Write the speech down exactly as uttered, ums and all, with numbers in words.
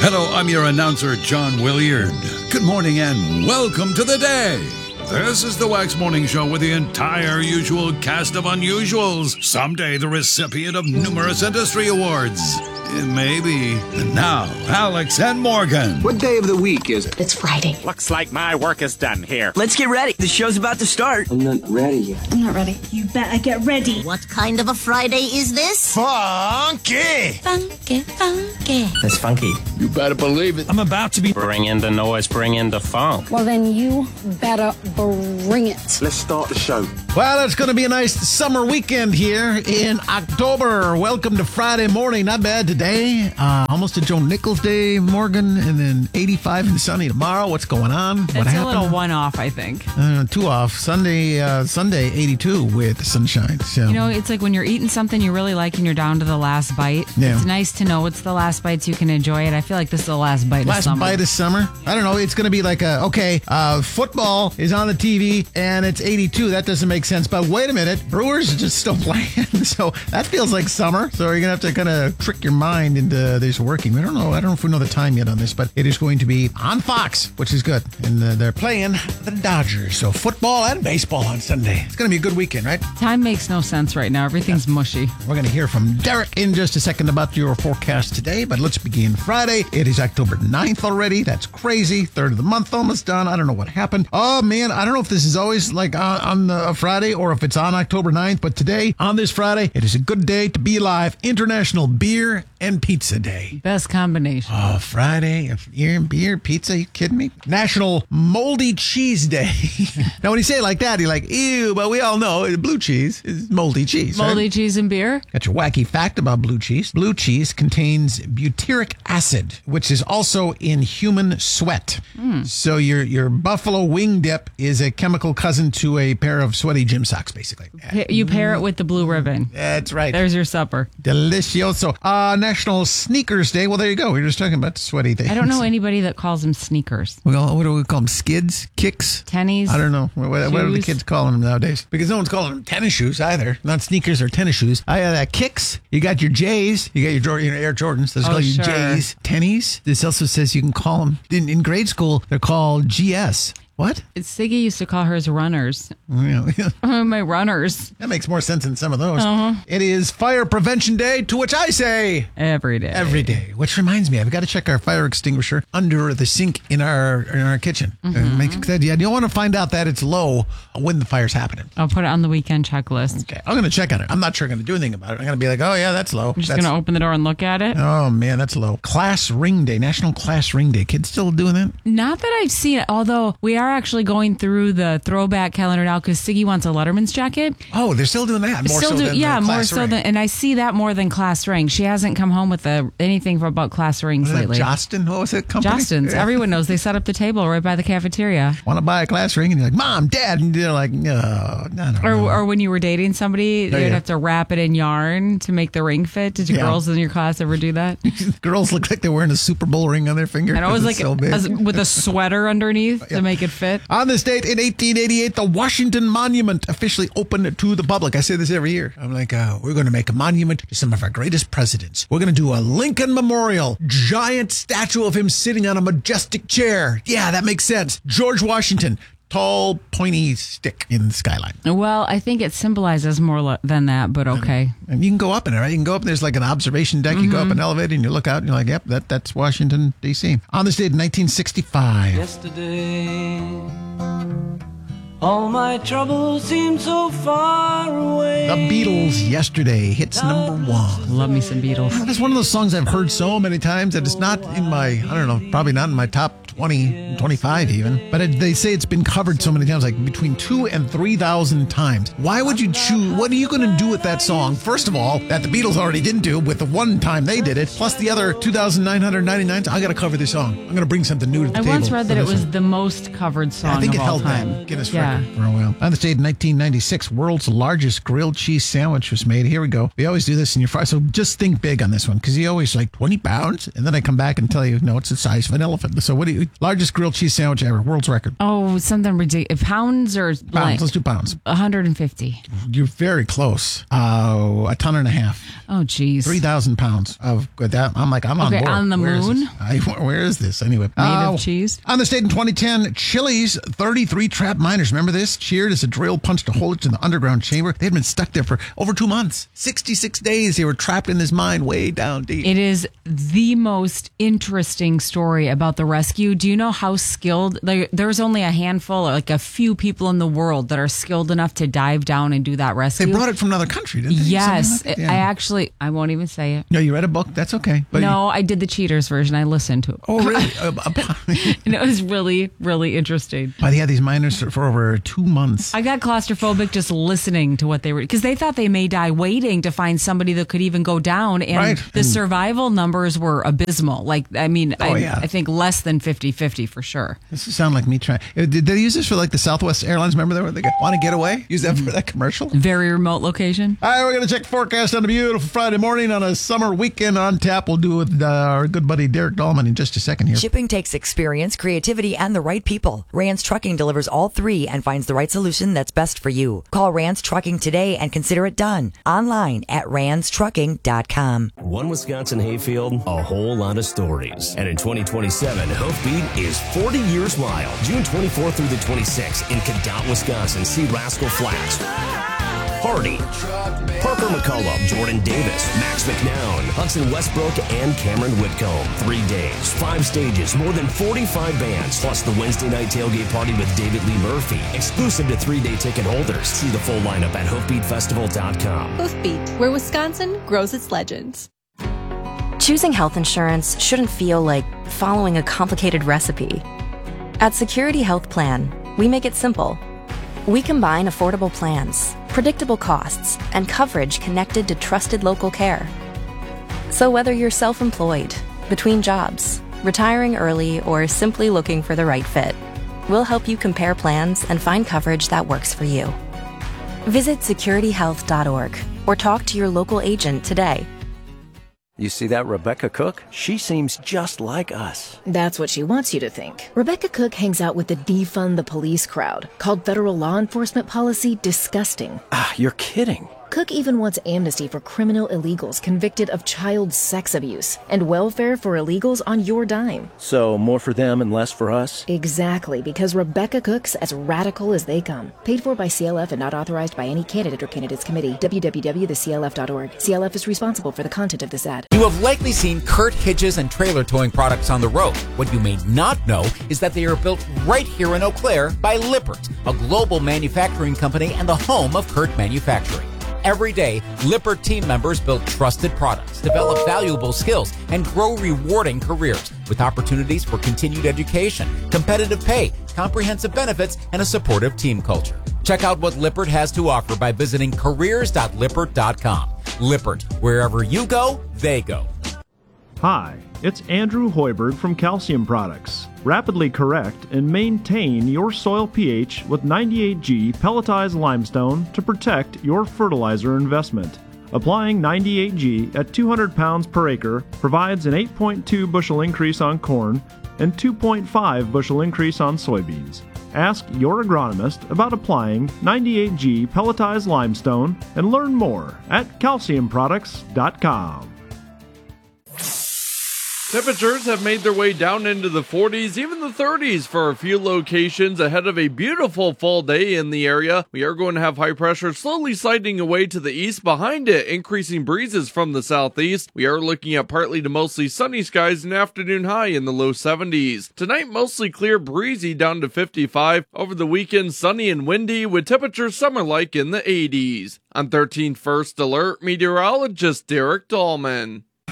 Hello, I'm your announcer, John Williard. Good morning and welcome to the day. This is the Wax Morning Show with the entire usual cast of unusuals. Someday the recipient of numerous industry awards. Maybe. And now, Alex and Morgan. What day of the week is it? It's Friday. Looks like my work is done here. Let's get ready. The show's about to start. I'm not ready yet. I'm not ready. You better get ready. What kind of a Friday is this? Funky! Funky, funky. That's funky. You better believe it. I'm about to be... Bring in the noise, bring in the funk. Well, then you better bring it. Let's start the show. Well, it's going to be a nice summer weekend here in October. Welcome to Friday morning. Not bad today. Uh, almost a Joe Nichols Day, Morgan, and then eighty-five and sunny tomorrow. What's going on? What it's happened? a little one off, I think. Uh, two off. Sunday, uh, Sunday, eighty-two with sunshine. So. You know, it's like when you're eating something you really like and you're down to the last bite. Yeah. It's nice to know it's the last bite so you can enjoy it. I feel like this is the last bite Last of summer. bite of summer. I don't know. It's going to be like a, okay, uh, football is on the T V and it's eighty-two. That doesn't make sense. But wait a minute. Brewers are just still playing. So that feels like summer. So you're going to have to kind of trick your mind into this working. We don't know. I don't know if we know the time yet on this, but it is going to be on Fox, which is good. And uh, they're playing the Dodgers. So football and baseball on Sunday. It's going to be a good weekend, right? Time makes no sense right now. Everything's mushy. We're going to hear from Derek in just a second about your forecast today, but let's begin Friday. It is October ninth already. That's crazy. Third of the month almost done. I don't know what happened. Oh, man. I don't know if this is always like on, on the Friday or if it's on October ninth, but today, on this Friday, it is a good day to be alive. International Beer and Pizza Day. Best combination. Oh, Friday, beer and beer, pizza, you kidding me? National Moldy Cheese Day. Now, when you say it like that, you're like, ew, but we all know blue cheese is moldy cheese, Moldy right? cheese and beer? Got your wacky fact about blue cheese. Blue cheese contains butyric acid, which is also in human sweat. Mm. So your, your buffalo wing dip is a chemical cousin to a pair of sweaty gym socks, basically. You pair it with the blue ribbon. That's right. There's your supper. Delicioso. Uh, National Sneakers Day. Well, there you go. We were just talking about sweaty things. I don't know anybody that calls them sneakers. Well, what do we call them? Skids? Kicks? Tennies? I don't know. What, what are the kids calling them nowadays? Because no one's calling them tennis shoes either. Not sneakers or tennis shoes. I uh, kicks. You got your J's. You got your Jordan, you know, Air Jordans. Those Oh, call you sure. J's. Tennies. This also says you can call them, in, in grade school, they're called G S. What? Siggy used to call hers runners. Yeah. Oh, my runners. That makes more sense than some of those. Uh-huh. It is Fire Prevention Day, to which I say... Every day. Every day. Which reminds me, I've got to check our fire extinguisher under the sink in our in our kitchen. Mm-hmm. Uh, make, you don't want to find out that it's low when the fire's happening. I'll put it on the weekend checklist. Okay, I'm going to check on it. I'm not sure I'm going to do anything about it. I'm going to be like, oh, yeah, that's low. I'm just That's- going to open the door and look at it. Oh, man, that's low. Class Ring Day, National Class Ring Day. Kids still doing that? Not that I've seen it, although we are actually going through the throwback calendar now because Siggy wants a Letterman's jacket. Oh, they're still doing that. More Still so do, than yeah, the more class so ring. than, and I see that more than class ring. She hasn't come home with a, anything for about class rings Was that lately. Jostin? What was it? Company? Justin's. Yeah. Everyone knows they set up the table right by the cafeteria. Want to buy a class ring? And you're like, Mom, Dad. And they're like, no, no, no. Or, or when you were dating somebody, Oh, you'd yeah. have to wrap it in yarn to make the ring fit. Did you Yeah. girls in your class ever do that? Girls look like they're wearing a Super Bowl ring on their finger. And it was like so big. as- with a sweater underneath Yeah. to make it fit. On this date in eighteen eighty-eight, the Washington Monument officially opened to the public. I say this every year. I'm like, uh, we're going to make a monument to some of our greatest presidents. We're going to do a Lincoln Memorial, giant statue of him sitting on a majestic chair. Yeah, that makes sense. George Washington, tall, pointy stick in the skyline. Well, I think it symbolizes more lo- than that, but okay. And you can go up in it, right? You can go up and there's like an observation deck. You go up an elevator and you look out and you're like, yep, that, that's Washington, D C. On this date in nineteen sixty-five. Yesterday, all my troubles seem so far away. The Beatles, Yesterday, hits number one. Love me some Beatles. It's one of those songs I've heard so many times that it's not in my, I don't know, probably not in my top twenty, twenty-five even. But it, they say it's been covered so many times, like between two and three thousand times. Why would you choose? What are you going to do with that song? First of all, that the Beatles already didn't do with the one time they did it, plus the other two thousand nine hundred ninety-nine. I got to cover this song. I'm going to bring something new to the I table. once read that for it this was one. the most covered song I think of it all held time. that Guinness Yeah. record for a while. On this date in nineteen ninety-six, world's largest grilled cheese sandwich was made. Here we go. We always do this in your fry. So just think big on this one because you always like twenty pounds. And then I come back and tell you, no, it's the size of an elephant. So what do you, Largest grilled cheese sandwich ever. World's record. Oh, something ridiculous. Pounds or Pounds. like Let's do pounds. one hundred fifty. You're very close. Uh, a ton and a half. Oh, geez. three thousand pounds of that. I'm like, I'm on Okay, board. on the Where is moon? this? I, where is this anyway? Made Uh, of cheese? On the state in twenty ten, Chile's thirty-three trapped miners. Remember this? Cheered as a drill punched a hole into the underground chamber. They had been stuck there for over two months. sixty-six days they were trapped in this mine way down deep. It is the most interesting story about the rescue. Do you know how skilled? Like, there's only a handful, like a few people in the world that are skilled enough to dive down and do that rescue. They brought it from another country, didn't they? Yes. Something like that? Yeah. I actually, I won't even say it. No, you read a book? That's okay. But no, I did the cheaters version. I listened to it. Oh, really? uh, uh, And it was really, really interesting. but yeah, these miners for, for over two months. I got claustrophobic just listening to what they were, because they thought they may die waiting to find somebody that could even go down. And Right. the And- survival numbers were abysmal. Like, I mean, Oh, I, yeah. I think less than fifty-fifty for sure. This sound like me trying. uh, Did they use this for like the Southwest Airlines? Remember they, they want to get away? Use that for that commercial? Very remote location. All right, we're going to check the forecast on a beautiful Friday morning on a summer weekend on tap. We'll do it with uh, our good buddy Derek Dahlman in just a second here. Shipping takes experience, creativity, and the right people. Rance Trucking delivers all three and finds the right solution that's best for you. Call Rance Trucking today and consider it done. Online at rance trucking dot com. One Wisconsin hayfield, a whole lot of stories. And in twenty twenty-seven, Hoofbeat is forty years wild. June twenty-fourth through the twenty-sixth in Cadott, Wisconsin. See Rascal Flatts, Hardy, Parker McCullum, Jordan Davis, Max McNown, Hudson Westbrook, and Cameron Whitcomb. Three days, five stages, more than forty-five bands, plus the Wednesday night tailgate party with David Lee Murphy. Exclusive to three-day ticket holders. See the full lineup at hoofbeat festival dot com. Hoofbeat, where Wisconsin grows its legends. Choosing health insurance shouldn't feel like following a complicated recipe. At Security Health Plan, we make it simple. We combine affordable plans, predictable costs, and coverage connected to trusted local care. So whether you're self-employed, between jobs, retiring early, or simply looking for the right fit, we'll help you compare plans and find coverage that works for you. Visit security health dot org or talk to your local agent today. You see that Rebecca Cook? She seems just like us. That's what she wants you to think. Rebecca Cook hangs out with the defund the police crowd, called federal law enforcement policy disgusting. Ah, you're kidding. Cook even wants amnesty for criminal illegals convicted of child sex abuse and welfare for illegals on your dime. So more for them and less for us? Exactly, because Rebecca Cook's as radical as they come. Paid for by C L F and not authorized by any candidate or candidates committee. w w w dot the c l f dot org. C L F is responsible for the content of this ad. You have likely seen Kurt Hitches and trailer towing products on the road. What you may not know is that they are built right here in Eau Claire by Lippert, a global manufacturing company and the home of Kurt Manufacturing. Every day, Lippert team members build trusted products, develop valuable skills, and grow rewarding careers with opportunities for continued education, competitive pay, comprehensive benefits, and a supportive team culture. Check out what Lippert has to offer by visiting careers dot lippert dot com. Lippert, wherever you go, they go. Hi, it's Andrew Hoiberg from Calcium Products. Rapidly correct and maintain your soil pH with ninety-eight G pelletized limestone to protect your fertilizer investment. Applying ninety-eight G at two hundred pounds per acre provides an eight point two bushel increase on corn and two point five bushel increase on soybeans. Ask your agronomist about applying ninety-eight G pelletized limestone and learn more at calcium products dot com. Temperatures have made their way down into the forties, even the thirties for a few locations ahead of a beautiful fall day in the area. We are going to have high pressure slowly sliding away to the east, behind it increasing breezes from the southeast. We are looking at partly to mostly sunny skies, an afternoon high in the low seventies. Tonight mostly clear, breezy down to fifty-five. Over the weekend sunny and windy with temperatures summer-like in the eighties. I'm thirteen First Alert meteorologist Derek Dahlman.